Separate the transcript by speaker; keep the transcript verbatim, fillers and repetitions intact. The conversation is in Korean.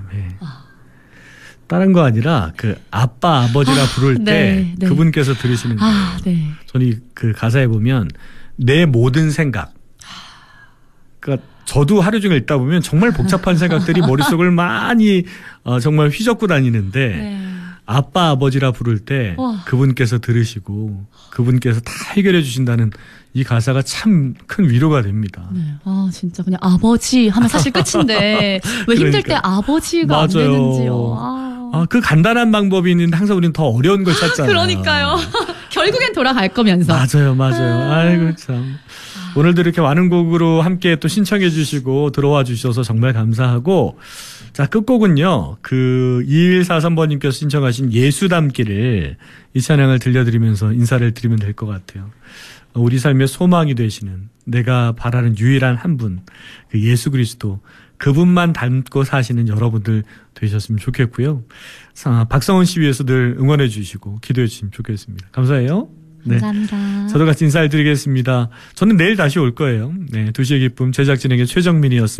Speaker 1: 네. 아. 다른 거 아니라 그 아빠 아버지라 부를 아, 때 네, 네. 그분께서 들으시는 거예요. 아, 네. 저는 그 가사에 보면 내 모든 생각. 그러니까 저도 하루 종일 읽다 보면 정말 복잡한 생각들이 머릿속을 많이 어, 정말 휘젓고 다니는데 네. 아빠 아버지라 부를 때 와. 그분께서 들으시고 그분께서 다 해결해 주신다는 이 가사가 참 큰 위로가 됩니다.
Speaker 2: 네. 아 진짜 그냥 아버지 하면 사실 끝인데 왜 힘들 그러니까. 때 아버지가 맞아요. 안 되는지요. 아.
Speaker 1: 아, 그 간단한 방법이 있는데 항상 우리는 더 어려운 걸 찾잖아요.
Speaker 2: 그러니까요. 결국엔 돌아갈 거면서.
Speaker 1: 맞아요, 맞아요. 아이고 참. 오늘도 이렇게 많은 곡으로 함께 또 신청해 주시고 들어와 주셔서 정말 감사하고 자 끝곡은요. 그 이일사삼 번님께서 신청하신 예수 담기를 이 찬양을 들려드리면서 인사를 드리면 될 것 같아요. 우리 삶의 소망이 되시는 내가 바라는 유일한 한 분 그 예수 그리스도 그분만 닮고 사시는 여러분들 되셨으면 좋겠고요. 박성원 씨 위해서 늘 응원해 주시고 기도해 주시면 좋겠습니다. 감사해요.
Speaker 2: 네. 감사합니다.
Speaker 1: 저도 같이 인사를 드리겠습니다. 저는 내일 다시 올 거예요. 네, 두 시의 기쁨 제작진에게 최정민이었습니다.